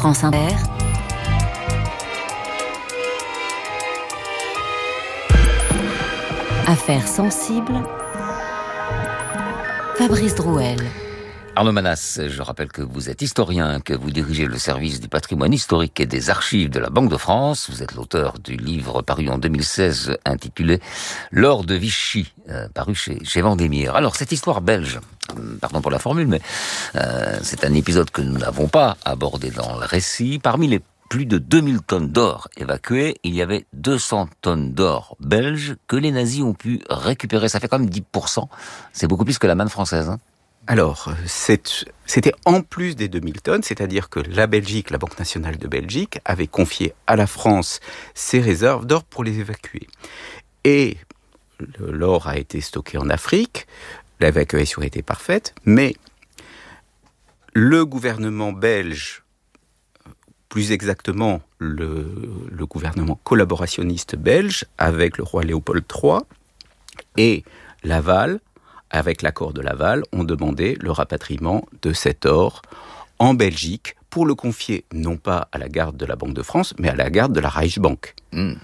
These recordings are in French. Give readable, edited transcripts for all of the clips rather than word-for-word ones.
France Inter. Affaires sensibles. Fabrice Drouel. Arnaud Manas, je rappelle que vous êtes historien, que vous dirigez le service du patrimoine historique et des archives de la Banque de France. Vous êtes l'auteur du livre paru en 2016 intitulé « L'or de Vichy », paru chez Vendémiaire. Alors, cette histoire belge, pardon pour la formule, mais c'est un épisode que nous n'avons pas abordé dans le récit. Parmi les plus de 2000 tonnes d'or évacuées, il y avait 200 tonnes d'or belge que les nazis ont pu récupérer. Ça fait quand même 10%. C'est beaucoup plus que la manne française, hein. Alors, c'était en plus des 2000 tonnes, c'est-à-dire que la Belgique, la Banque nationale de Belgique, avait confié à la France ses réserves d'or pour les évacuer. Et l'or a été stocké en Afrique, l'évacuation a été parfaite, mais le gouvernement belge, plus exactement le gouvernement collaborationniste belge, avec le roi Léopold III et Laval, avec l'accord de Laval, ont demandé le rapatriement de cet or en Belgique pour le confier non pas à la garde de la Banque de France, mais à la garde de la Reichsbank.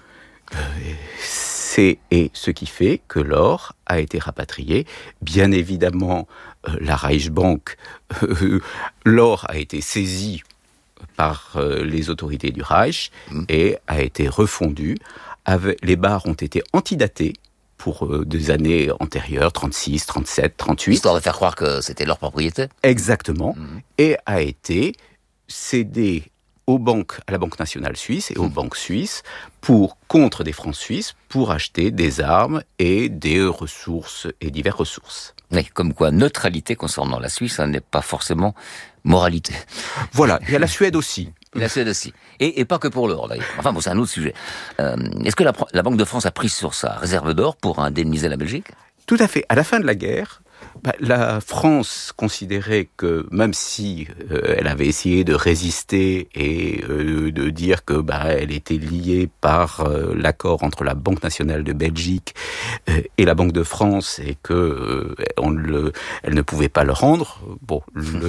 C'est ce qui fait que l'or a été rapatrié. Bien évidemment, la Reichsbank, l'or a été saisi par les autorités du Reich et a été refondu. Les barres ont été antidatées pour des années antérieures, 36, 37, 38. Histoire de faire croire que c'était leur propriété. Exactement. Et a été cédé aux banques, à la Banque nationale suisse et aux banques suisses contre des francs suisses pour acheter des armes et des ressources et diverses ressources. Oui, comme quoi neutralité concernant la Suisse, ça n'est pas forcément moralité. Voilà, il y a la Suède aussi. La Suède aussi. Et pas que pour l'or, d'ailleurs. Enfin bon, c'est un autre sujet. Est-ce que la Banque de France a pris sur sa réserve d'or pour indemniser la Belgique ? Tout à fait. À la fin de la guerre, la France considérait que même si elle avait essayé de résister et de dire que elle était liée par l'accord entre la Banque nationale de Belgique et la Banque de France et que elle ne pouvait pas le rendre. Bon,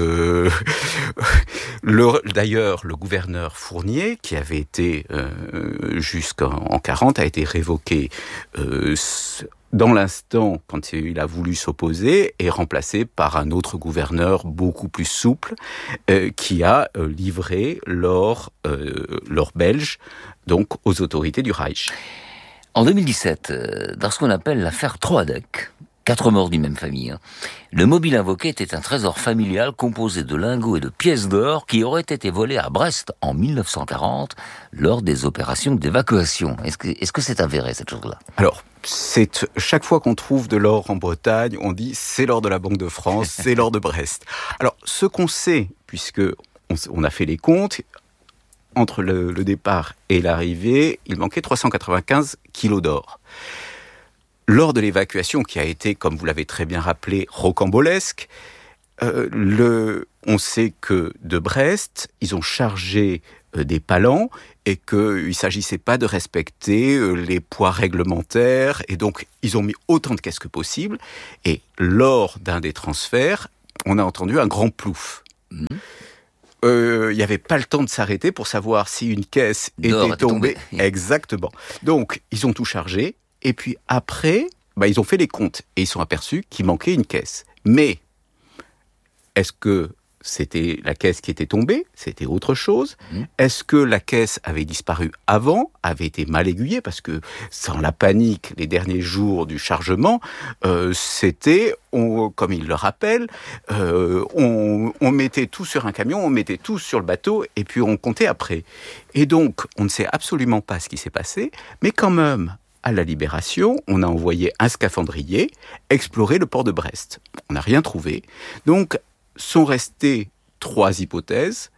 d'ailleurs, le gouverneur Fournier, qui avait été jusqu'en 40, a été révoqué dans l'instant, quand il a voulu s'opposer, est remplacé par un autre gouverneur beaucoup plus souple, qui a livré l'or belge, donc aux autorités du Reich. En 2017, dans ce qu'on appelle l'affaire Troadec, 4 morts d'une même famille, le mobile invoqué était un trésor familial composé de lingots et de pièces d'or qui auraient été volés à Brest en 1940 lors des opérations d'évacuation. Est-ce que c'est avéré, cette chose-là ? Alors, chaque fois qu'on trouve de l'or en Bretagne, on dit c'est l'or de la Banque de France, c'est l'or de Brest. Alors, ce qu'on sait, puisque on a fait les comptes, entre le départ et l'arrivée, il manquait 395 kilos d'or. Lors de l'évacuation, qui a été, comme vous l'avez très bien rappelé, rocambolesque, on sait que de Brest, ils ont chargé des palans et qu'il ne s'agissait pas de respecter les poids réglementaires. Et donc, ils ont mis autant de caisses que possible. Et lors d'un des transferts, on a entendu un grand plouf. Il n'y avait pas le temps de s'arrêter pour savoir si une caisse était tombée. Exactement. Donc, ils ont tout chargé. Et puis après, ils ont fait les comptes et ils sont aperçus qu'il manquait une caisse. Mais est-ce que c'était la caisse qui était tombée ? C'était autre chose. Est-ce que la caisse avait disparu avant, avait été mal aiguillée ? Parce que sans la panique, les derniers jours du chargement, c'était, comme il le rappelle, on mettait tout sur un camion, on mettait tout sur le bateau et puis on comptait après. Et donc, on ne sait absolument pas ce qui s'est passé, mais quand même, à la Libération, on a envoyé un scaphandrier explorer le port de Brest. On n'a rien trouvé. Donc, sont restées 3 hypothèses.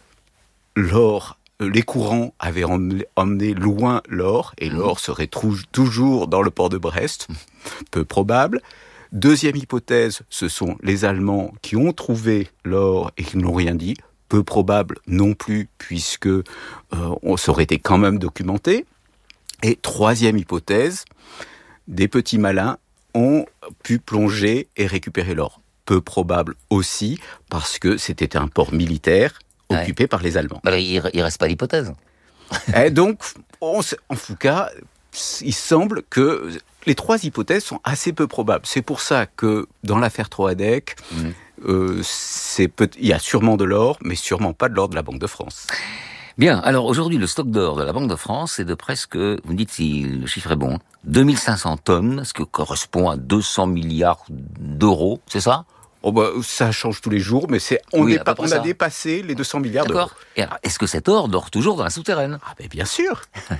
Les courants avaient emmené loin l'or, et l'or serait toujours dans le port de Brest. Peu probable. Deuxième hypothèse, ce sont les Allemands qui ont trouvé l'or et qui n'ont rien dit. Peu probable non plus, puisque ça aurait été quand même documenté. Et troisième hypothèse, des petits malins ont pu plonger et récupérer l'or. Peu probable aussi, parce que c'était un port militaire occupée par les Allemands. Il reste pas l'hypothèse. Et donc, en tout cas, il semble que les 3 hypothèses sont assez peu probables. C'est pour ça que dans l'affaire Troadec, il y a sûrement de l'or, mais sûrement pas de l'or de la Banque de France. Bien, alors aujourd'hui, le stock d'or de la Banque de France est de presque, vous me dites si le chiffre est bon, 2500 tonnes, ce qui correspond à 200 milliards d'euros, c'est ça ? Ça change tous les jours, mais on a dépassé les 200 milliards d'euros. D'accord. Et alors, est-ce que cet or dort toujours dans la souterraine ? Bien sûr.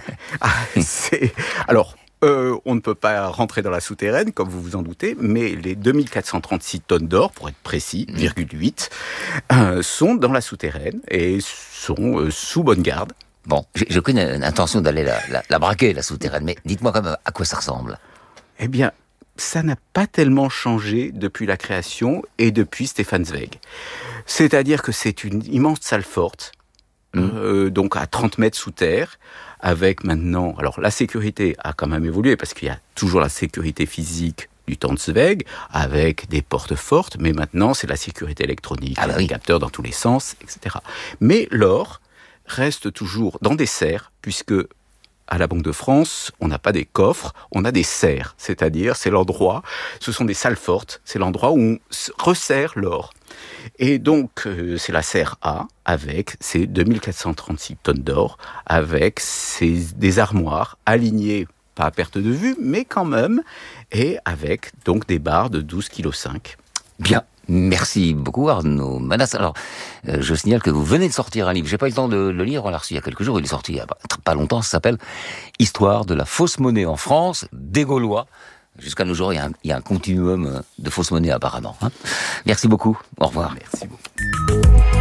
Alors, on ne peut pas rentrer dans la souterraine, comme vous vous en doutez, mais les 2436 tonnes d'or, pour être précis, 0,8, sont dans la souterraine et sont sous bonne garde. Bon, j'ai aucune intention d'aller la braquer, la souterraine, mais dites-moi quand même à quoi ça ressemble. Eh bien, ça n'a pas tellement changé depuis la création et depuis Stefan Zweig. C'est-à-dire que c'est une immense salle forte, donc à 30 mètres sous terre, avec maintenant... Alors la sécurité a quand même évolué, parce qu'il y a toujours la sécurité physique du temps de Zweig, avec des portes fortes, mais maintenant c'est la sécurité électronique, des capteurs dans tous les sens, etc. Mais l'or reste toujours dans des serres, puisque... À la Banque de France, on n'a pas des coffres, on a des serres. C'est-à-dire, ce sont des salles fortes, c'est l'endroit où on resserre l'or. Et donc, c'est la serre A, avec ses 2436 tonnes d'or, avec des armoires alignées, pas à perte de vue, mais quand même, et avec donc des barres de 12,5 kg. Bien. Merci beaucoup Arnaud Manas. Alors, je signale que vous venez de sortir un livre. J'ai pas eu le temps de le lire, on l'a reçu il y a quelques jours. Il est sorti il y a pas longtemps. Ça s'appelle « Histoire de la fausse monnaie en France, des Gaulois ». Jusqu'à nos jours, il y a un continuum de fausses monnaies apparemment. Merci beaucoup. Au revoir. Merci beaucoup.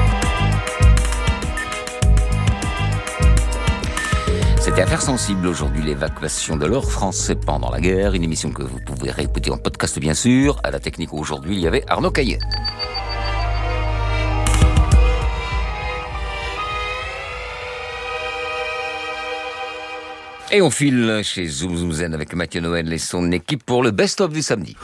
C'était Affaires sensibles aujourd'hui, l'évacuation de l'or français pendant la guerre, une émission que vous pouvez réécouter en podcast bien sûr. À la technique aujourd'hui, il y avait Arnaud Caillet. Et on file chez Zoom Zoom Zen avec Mathieu Noël et son équipe pour le best-of du samedi.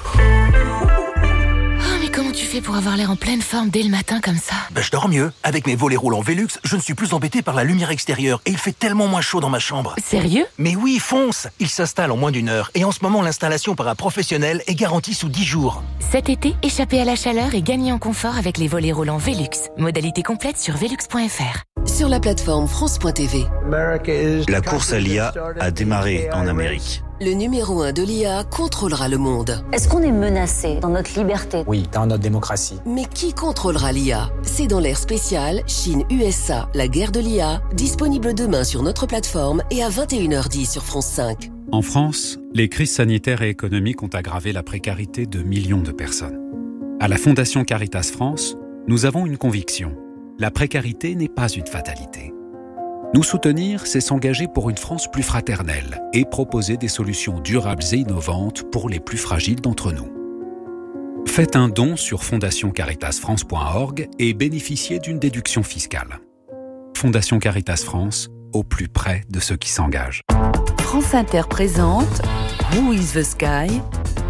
Comment tu fais pour avoir l'air en pleine forme dès le matin comme ça ? Je dors mieux. Avec mes volets roulants Velux, je ne suis plus embêté par la lumière extérieure et il fait tellement moins chaud dans ma chambre. Sérieux ? Mais oui, fonce ! Il s'installe en moins d'1 heure et en ce moment, l'installation par un professionnel est garantie sous 10 jours. Cet été, échappez à la chaleur et gagnez en confort avec les volets roulants Velux. Modalité complète sur velux.fr. Sur la plateforme France.tv. La course à l'IA a démarré en Amérique. Le numéro 1 de l'IA contrôlera le monde. Est-ce qu'on est menacé dans notre liberté ? Oui, dans notre démocratie. Mais qui contrôlera l'IA ? C'est dans l'ère spéciale Chine-USA, la guerre de l'IA, disponible demain sur notre plateforme et à 21h10 sur France 5. En France, les crises sanitaires et économiques ont aggravé la précarité de millions de personnes. À la Fondation Caritas France, nous avons une conviction. La précarité n'est pas une fatalité. Nous soutenir, c'est s'engager pour une France plus fraternelle et proposer des solutions durables et innovantes pour les plus fragiles d'entre nous. Faites un don sur fondationcaritasfrance.org et bénéficiez d'une déduction fiscale. Fondation Caritas France, au plus près de ceux qui s'engagent. France Inter présente Who is the Sky ?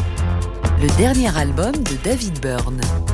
Le dernier album de David Byrne.